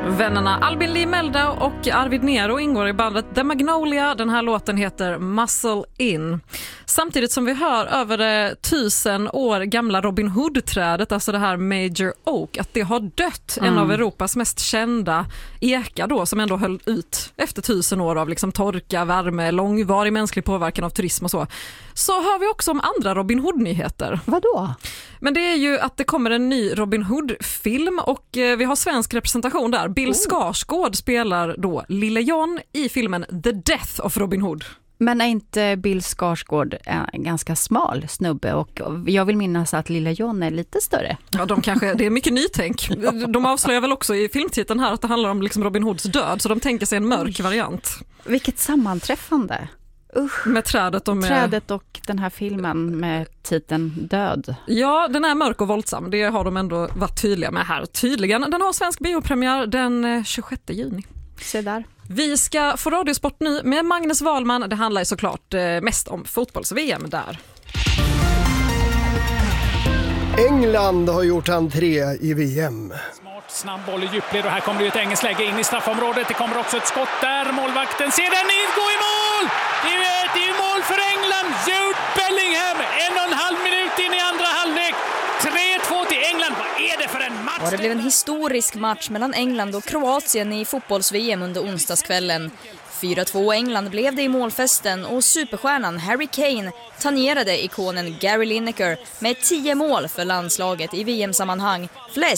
Vännerna Albin Lee Meldau och Arvid Nero ingår i bandet The Magnolia. Den här låten heter Muscle In. Samtidigt som vi hör över det 1000 år gamla Robin Hood-trädet, alltså det här Major Oak, att det har dött. En av Europas mest kända ekar då, som ändå höll ut efter 1000 år av liksom torka, värme, långvarig mänsklig påverkan av turism och så. Så hör vi också om andra Robin Hood-nyheter. Vadå? Men det är ju att det kommer en ny Robin Hood-film och vi har svensk representation där. Bill Skarsgård spelar då Lille John i filmen The Death of Robin Hood. Men är inte Bill Skarsgård en ganska smal snubbe? Och jag vill minnas att Lille John är lite större. Ja, det är mycket nytänk. De avslöjar väl också i filmtiteln här att det handlar om liksom Robin Hoods död, så de tänker sig en mörk variant. Vilket sammanträffande. Med trädet och den här filmen med titeln Död. Ja, den är mörk och våldsam. Det har de ändå varit tydliga med här. Tydligen. Den har svensk biopremiär den 26 juni. Se där. Vi ska få radiosport nu med Magnus Wahlman. Det handlar ju såklart mest om fotbolls-VM där. England har gjort entré i VM. Snabb boll i djupled och här kommer det ett engelskt läge in i straffområdet. Det kommer också ett skott där. Målvakten ser den gå i mål! Det är ju mål för England. Jude Bellingham, 1,5 minut in i andra halvlek. 3-2 till England. Vad är det för en match? Ja, det blev en historisk match mellan England och Kroatien i fotbolls-VM under onsdagskvällen. 4-2 England blev det i målfesten och superstjärnan Harry Kane tangerade ikonen Gary Lineker med 10 mål för landslaget i VM-sammanhang, flest